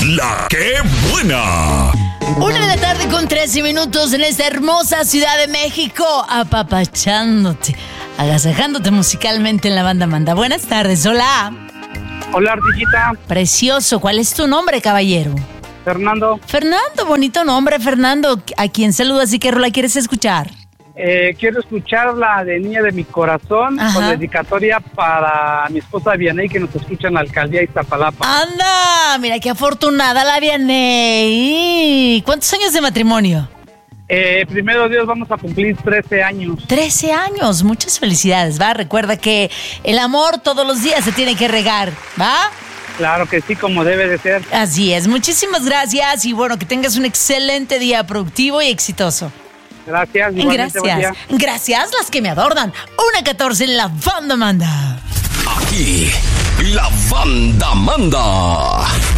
La que buena. 1:13 en esta hermosa Ciudad de México, apapachándote, agasajándote musicalmente en la banda Manda. Buenas tardes, hola. Hola, Ardillita. Precioso, ¿cuál es tu nombre, caballero? Fernando. Fernando, bonito nombre, Fernando. ¿A quién saludas y qué rola quieres escuchar? Quiero escuchar la de Niña de mi Corazón, Ajá. con dedicatoria para mi esposa Vianey, que nos escucha en la alcaldía de Iztapalapa. ¡Anda! Mira qué afortunada la Vianey. ¿Cuántos años de matrimonio? Primero Dios, vamos a cumplir 13 años. 13 años, muchas felicidades, ¿va? Recuerda que el amor todos los días se tiene que regar, ¿va? Claro que sí, como debe de ser. Así es, muchísimas gracias y bueno, que tengas un excelente día productivo y exitoso. Gracias, igualmente, buen día. Gracias, las que me adornan. 1:14 en la banda Manda. Aquí, la banda manda.